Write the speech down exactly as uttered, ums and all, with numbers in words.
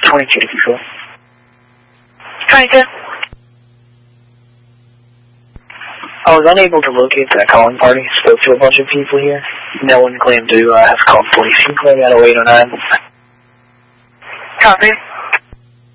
twenty-two to control. twenty-two. I was unable to locate that calling party. Spoke to a bunch of people here. No one claimed to uh, have called police. You claim out oh eight oh nine. Copy.